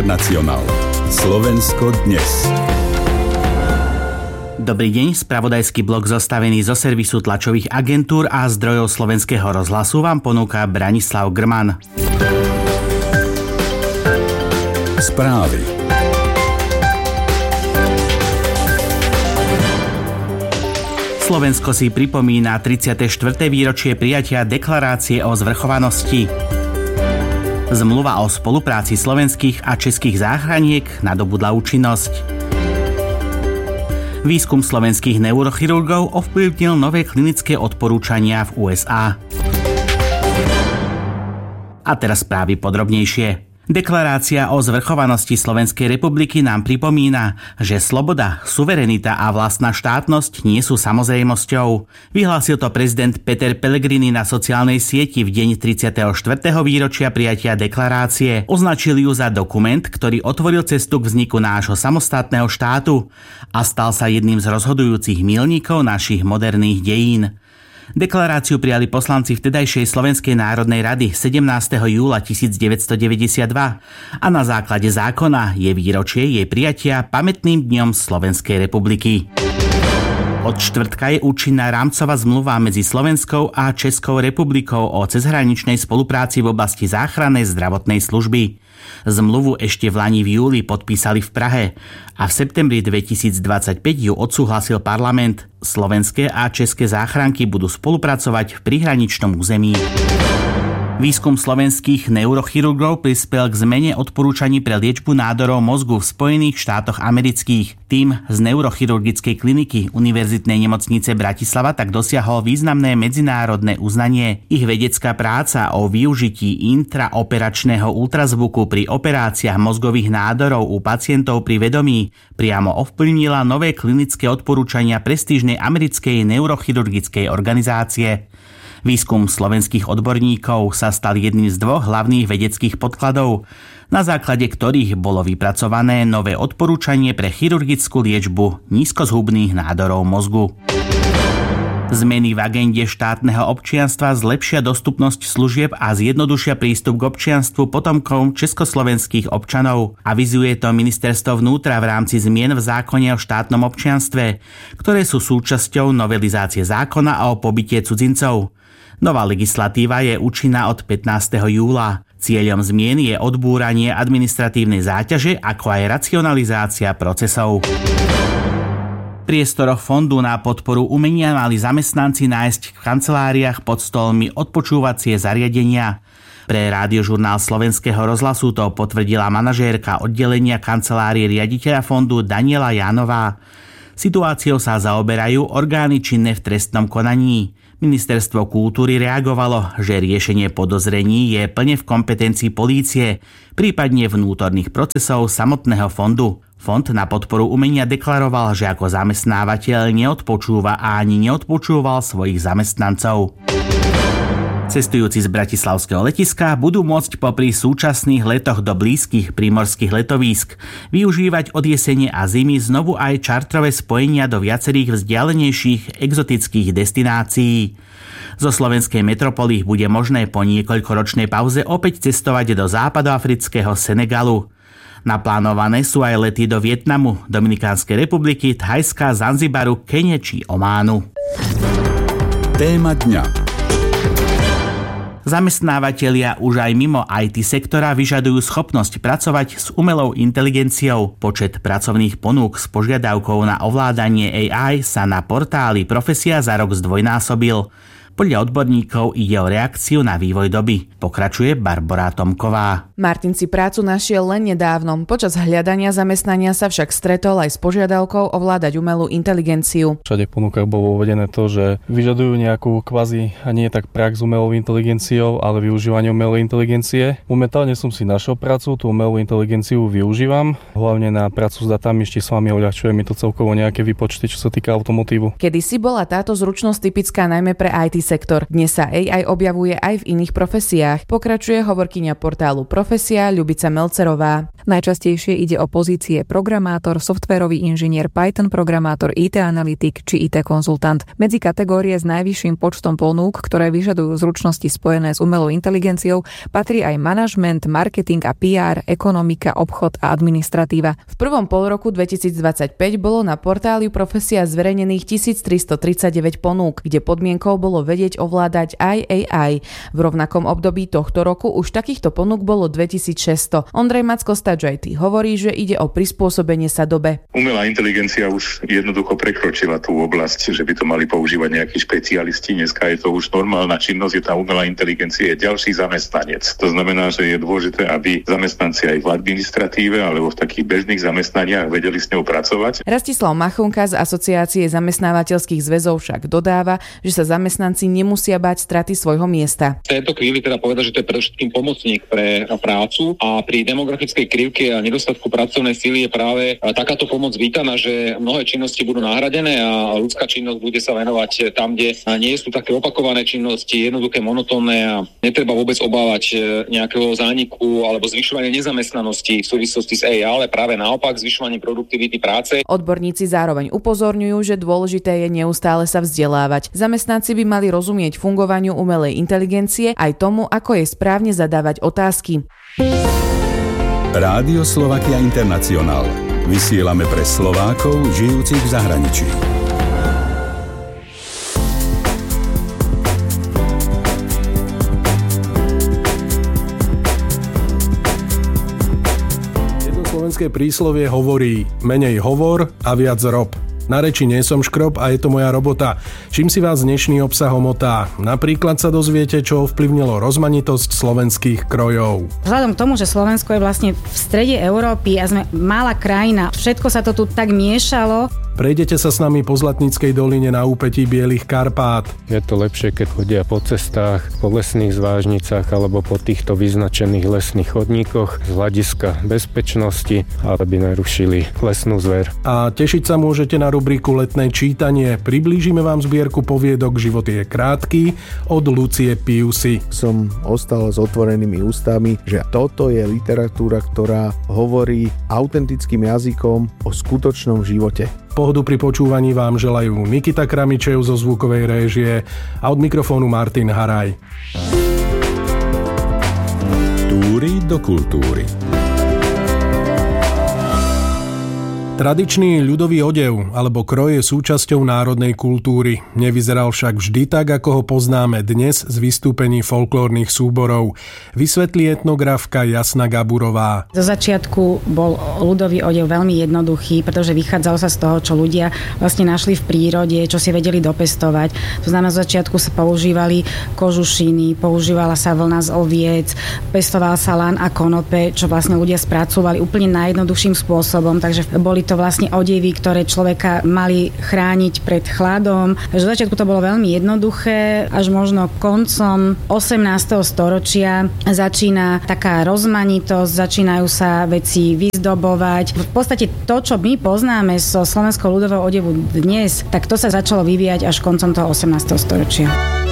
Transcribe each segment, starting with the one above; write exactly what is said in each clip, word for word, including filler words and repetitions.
Nacionál. Slovensko dnes. Dobrý deň, spravodajský blok zostavený zo servisu tlačových agentúr a zdrojov Slovenského rozhlasu vám ponúka Branislav Grman. Správy. Slovensko si pripomína tridsiate štvrté výročie prijatia deklarácie o zvrchovanosti. Zmluva o spolupráci slovenských a českých záchraniek nadobudla účinnosť. Výskum slovenských neurochirurgov ovplyvnil nové klinické odporúčania v ú es á. A teraz správy podrobnejšie. Deklarácia o zvrchovanosti Slovenskej republiky nám pripomína, že sloboda, suverenita a vlastná štátnosť nie sú samozrejmosťou. Vyhlásil to prezident Peter Pellegrini na sociálnej sieti v deň tridsiateho štvrtého výročia prijatia deklarácie. Označil ju za dokument, ktorý otvoril cestu k vzniku nášho samostatného štátu a stal sa jedným z rozhodujúcich míľnikov našich moderných dejín. Deklaráciu prijali poslanci vtedajšej Slovenskej národnej rady sedemnásteho júla tisícdeväťstodeväťdesiatdva a na základe zákona je výročie jej prijatia pamätným dňom Slovenskej republiky. Od štvrtka je účinná rámcová zmluva medzi Slovenskou a Českou republikou o cezhraničnej spolupráci v oblasti záchrannej zdravotnej služby. Zmluvu ešte v lani v júli podpísali v Prahe a v septembri dvetisícdvadsaťpäť ju odsúhlasil parlament. Slovenské a české záchranky budú spolupracovať v prihraničnom území. Výskum slovenských neurochirurgov prispel k zmene odporúčaní pre liečbu nádorov mozgu v Spojených štátoch amerických. Tím z neurochirurgickej kliniky Univerzitnej nemocnice Bratislava tak dosiahol významné medzinárodné uznanie. Ich vedecká práca o využití intraoperačného ultrazvuku pri operáciách mozgových nádorov u pacientov pri vedomí priamo ovplyvnila nové klinické odporúčania prestížnej americkej neurochirurgickej organizácie. Výskum slovenských odborníkov sa stal jedným z dvoch hlavných vedeckých podkladov, na základe ktorých bolo vypracované nové odporúčanie pre chirurgickú liečbu nízkozhubných nádorov mozgu. Zmeny v agende štátneho občianstva zlepšia dostupnosť služieb a zjednodušia prístup k občianstvu potomkom československých občanov. Avizuje to ministerstvo vnútra v rámci zmien v zákone o štátnom občianstve, ktoré sú súčasťou novelizácie zákona o pobyte cudzincov. Nová legislatíva je účinná od pätnásteho júla. Cieľom zmien je odbúranie administratívnej záťaže, ako aj racionalizácia procesov. V priestoroch Fondu na podporu umenia mali zamestnanci nájsť v kanceláriách pod stolmi odpočúvacie zariadenia. Pre Rádiožurnál Slovenského rozhlasu to potvrdila manažérka oddelenia kancelárie riaditeľa fondu Daniela Jánová. Situáciou sa zaoberajú orgány činné v trestnom konaní. Ministerstvo kultúry reagovalo, že riešenie podozrení je plne v kompetencii polície, prípadne vnútorných procesov samotného fondu. Fond na podporu umenia deklaroval, že ako zamestnávateľ neodpočúva a ani neodpočúval svojich zamestnancov. Cestujúci z bratislavského letiska budú môcť popri súčasných letoch do blízkych prímorských letovísk využívať od jesene a zimy znovu aj čartrové spojenia do viacerých vzdialenejších exotických destinácií. Zo slovenskej metropoly bude možné po niekoľkoročnej pauze opäť cestovať do západoafrického Senegalu. Naplánované sú aj lety do Vietnamu, Dominikánskej republiky, Thajska, Zanzibaru, Kene či Ománu. Téma dňa. Zamestnávatelia už aj mimo í té sektora vyžadujú schopnosť pracovať s umelou inteligenciou. Počet pracovných ponúk s požiadavkou na ovládanie á í sa na portáli Profesia za rok zdvojnásobil. Podľa odborníkov ide o reakciu na vývoj doby. Pokračuje Barbora Tomková. Martin si prácu našiel len nedávno. Počas hľadania zamestnania sa však stretol aj s požiadavkou ovládať umelú inteligenciu. Všade v ponukách bolo uvedené to, že vyžadujú nejakú kvazi a nie tak prax s umelou inteligenciou, ale využívanie umelej inteligencie. Momentálne som si našiel prácu, tú umelú inteligenciu využívam, hlavne na prácu s datami, ešte s vami uľahčuje mi to celkovo nejaké výpočty, čo sa týka automotívu. Kedysi bola táto zručnosť typická najmä pre í té í té sektor. Dnes sa á í objavuje aj v iných profesiách. Pokračuje hovorkyňa portálu Profesia Ľubica Melcerová. Najčastejšie ide o pozície programátor, softvérový inžinier, Python programátor, í té analytik či í té konzultant. Medzi kategórie s najvyšším počtom ponúk, ktoré vyžadujú zručnosti spojené s umelou inteligenciou, patrí aj manažment, marketing a pé er, ekonomika, obchod a administratíva. V prvom polroku dvetisícdvadsaťpäť bolo na portáli Profesia zverejnených tisíctristotridsaťdeväť ponúk, kde podmienkou bolo vedieť ovládať aj á í. V rovnakom období tohto roku už takýchto ponúk bolo dvetisícšesťsto. Ondrej Macko z Touch í té hovorí, že ide o prispôsobenie sa dobe. Umelá inteligencia už jednoducho prekročila tú oblasť, že by to mali používať nejakí špecialisti. Dneska je to už normálna činnosť, je tá umelá inteligencia, je ďalší zamestnanec. To znamená, že je dôležité, aby zamestnanci aj v administratíve alebo v takých bežných zamestnaniach vedeli s ňou pracovať. Rastislav Machunka z Asociácie zamestnávateľských zväzov však dodáva, že sa zamestnanci nemusia báť straty svojho miesta. V tejto chvíli teda povedať, že to je predovšetkým pomocník pre prácu a pri demografickej krivke a nedostatku pracovnej sily je práve takáto pomoc vítaná, že mnohé činnosti budú nahradené a ľudská činnosť bude sa venovať tam, kde nie sú také opakované činnosti, jednoduché, monotónne a netreba vôbec obávať nejakého zániku alebo zvyšovania nezamestnanosti v súvislosti s á í, ale práve naopak zvyšovanie produktivity práce. Odborníci zároveň upozorňujú, že dôležité je neustále sa vzdelávať. Zamestnanci by mali rozumieť fungovaniu umelej inteligencie aj tomu, ako je správne zadávať otázky. Rádio Slovakia International. Vysielame pre Slovákov žijúcich v zahraničí. Jedno slovenské príslovie hovorí: menej hovor a viac rob. Na reči nie som škrob a je to moja robota. Čím si vás dnešný obsah omotá? Napríklad sa dozviete, čo ovplyvnilo rozmanitosť slovenských krojov. Vzhľadom k tomu, že Slovensko je vlastne v strede Európy a sme malá krajina, všetko sa to tu tak miešalo. Prejdete sa s nami po Zlatníckej doline na úpetí Bielých Karpát. Je to lepšie, keď chodia po cestách, po lesných zvážnicách alebo po týchto vyznačených lesných chodníkoch z hľadiska bezpečnosti, aby nerušili lesnú zver. A tešiť sa môžete na rubriku Letné čítanie. Priblížime vám zbierku poviedok Život je krátky od Lucie Piusy. Som ostal s otvorenými ústami, že toto je literatúra, ktorá hovorí autentickým jazykom o skutočnom živote. Pohodu pri počúvaní vám želajú Nikita Kramičev zo zvukovej réžie a od mikrofónu Martin Haraj. Túry do kultúry. Tradičný ľudový odev alebo kroj je súčasťou národnej kultúry. Nevyzeral však vždy tak, ako ho poznáme dnes z vystúpení folklórnych súborov. Vysvetlí etnografka Jasna Gaburová. Zo začiatku bol ľudový odev veľmi jednoduchý, pretože vychádzalo sa z toho, čo ľudia vlastne našli v prírode, čo si vedeli dopestovať. To znamená, zo začiatku sa používali kožušiny, používala sa vlna z oviec, pestoval sa lan a konope, čo vlastne ľudia spracovali úplne najjednoduchším spôsobom, takže boli to vlastne odevy, ktoré človeka mali chrániť pred chladom. Takže v začiatku to bolo veľmi jednoduché, až možno koncom osemnásteho storočia začína taká rozmanitosť, začínajú sa veci vyzdobovať. V podstate to, čo my poznáme zo slovenského ľudového odevu dnes, tak to sa začalo vyvíjať až koncom toho osemnásteho storočia.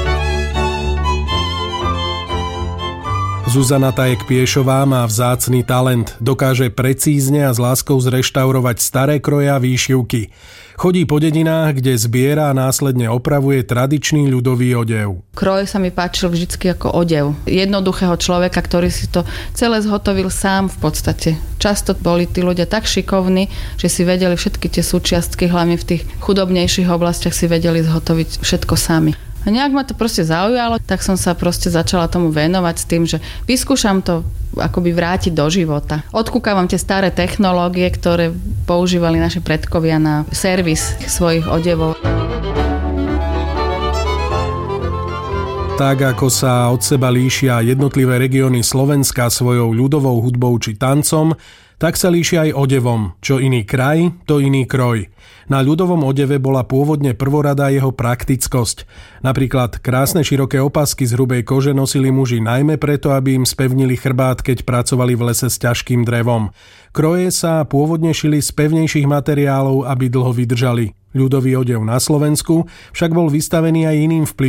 Zuzana Tajek-Piešová má vzácny talent. Dokáže precízne a s láskou zreštaurovať staré kroje a výšivky. Chodí po dedinách, kde zbiera a následne opravuje tradičný ľudový odev. Kroj sa mi páčil vždycky ako odev jednoduchého človeka, ktorý si to celé zhotovil sám v podstate. Často boli tí ľudia tak šikovní, že si vedeli všetky tie súčiastky, hlavne v tých chudobnejších oblastiach si vedeli zhotoviť všetko sami. A nejak ma to proste zaujalo, tak som sa proste začala tomu venovať s tým, že vyskúšam to akoby vrátiť do života. Odkúkavam tie staré technológie, ktoré používali naši predkovia na servis svojich odevov. Tak ako sa od seba líšia jednotlivé regióny Slovenska svojou ľudovou hudbou či tancom, tak sa líšia aj odevom. Čo iný kraj, to iný kroj. Na ľudovom odeve bola pôvodne prvoradá jeho praktickosť. Napríklad krásne široké opasky z hrubej kože nosili muži najmä preto, aby im spevnili chrbát, keď pracovali v lese s ťažkým drevom. Kroje sa pôvodne šili z pevnejších materiálov, aby dlho vydržali. Ľudový odev na Slovensku však bol vystavený aj iným vplyvom.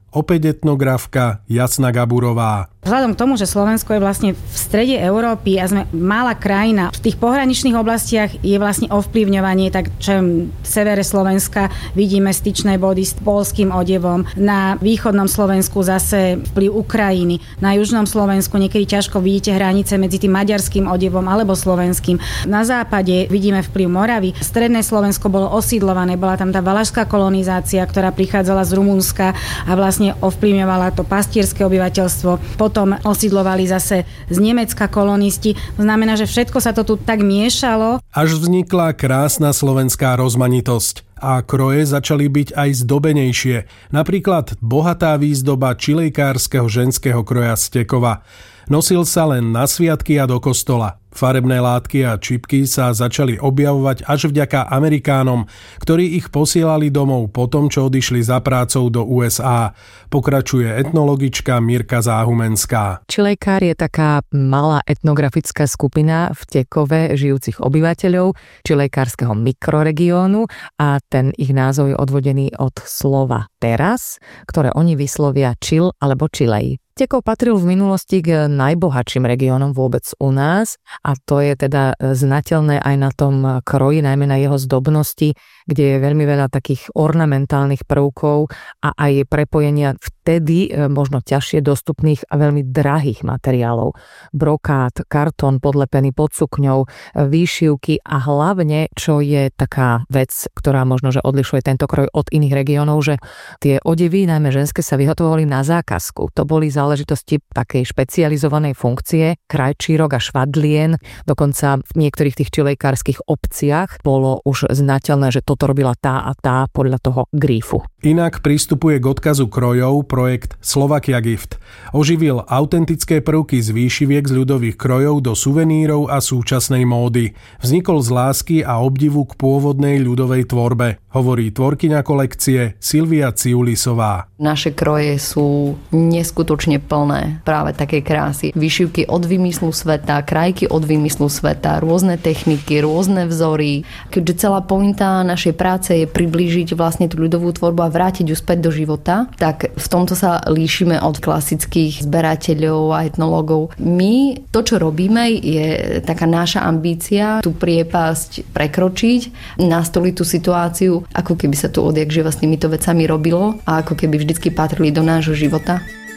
Opäť etnografka Jasna Gaburová. Vzhľadom k tomu, že Slovensko je vlastne v strede Európy a sme malá krajina, v tých pohraničných oblastiach je vlastne ovplyvňovanie, tak čo v severe Slovenska vidíme styčné body s poľským odevom, na východnom Slovensku zase vplyv Ukrajiny, na južnom Slovensku niekedy ťažko vidíte hranice medzi tým maďarským odevom alebo slovenským. Na západe vidíme vplyv Moravy. Stredné Slovensko bolo osídlované, bola tam tá valašská kolonizácia, ktorá prichádzala z Rumunska a vlastne ovplyvňovala to pastierské obyvateľstvo. Potom osídlovali zase z Nemecka kolonisti. To znamená, že všetko sa to tu tak miešalo. Až vznikla krásna slovenská rozmanitosť a kroje začali byť aj zdobenejšie. Napríklad bohatá výzdoba čilejkárskeho ženského kroja z tekova. Nosil sa len na sviatky a do kostola. Farebné látky a čipky sa začali objavovať až vďaka Amerikánom, ktorí ich posielali domov po tom, čo odišli za prácou do ú es á. Pokračuje etnologička Mirka Záhumenská. Čilejkár je taká malá etnografická skupina v Tekove žijúcich obyvateľov čilejkárskeho mikroregiónu a ten ich názov je odvodený od slova teras, ktoré oni vyslovia čil alebo čilej. Tekov patril v minulosti k najbohatším regiónom vôbec u nás a to je teda znateľné aj na tom kroji, najmä na jeho zdobnosti, kde je veľmi veľa takých ornamentálnych prvkov a aj prepojenia vtedy možno ťažšie dostupných a veľmi drahých materiálov. Brokát, kartón podlepený pod sukňou, výšivky a hlavne, čo je taká vec, ktorá možno, že odlišuje tento kroj od iných regiónov, že tie odevy, najmä ženské, sa vyhotovali na zákazku. To boli záležitosti takej špecializovanej funkcie, krajčírok a švadlien. Dokonca v niektorých tých čilejkárskych obciach bolo už znateľné, že toto robila tá a tá podľa toho grífu. Inak pristupuje k odkazu krojov projekt Slovakia Gift. Oživil autentické prvky z výšiviek z ľudových krojov do suvenírov a súčasnej módy. Vznikol z lásky a obdivu k pôvodnej ľudovej tvorbe, hovorí tvorkyňa kolekcie Silvia Ciulisová. Naše kroje sú neskutočne plné práve takej krásy. Výšivky od vymyslu sveta, krajky od vymyslu sveta, rôzne techniky, rôzne vzory. Keďže celá pointa našej práce je priblížiť vlastne tú ľudovú tvorbu a vrátiť ju späť do života, tak v tomto sa líšime od klasických zberateľov a etnológov. My to, čo robíme, je taká naša ambícia tú priepasť prekročiť, nastoliť tú situáciu, ako keby sa tu odjak živa s týmito vecami robilo a ako keby vždycky patrili do nášho života.